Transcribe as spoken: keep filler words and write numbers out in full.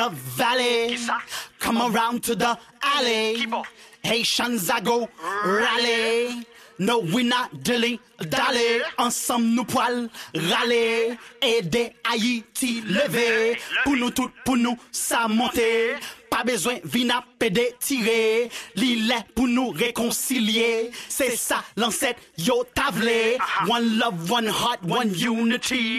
a valley. Come around to the alley. Haitians I go rally. No, we not dilly dally. Ensemble nous poil râler. Aider Haïti lever. Pour nous tout, pour nous ça monter. Pas besoin vina pédé tirer. L'île pour nous réconcilier. C'est ça l'ancêtre yo tavlé. One love, one heart, one unity.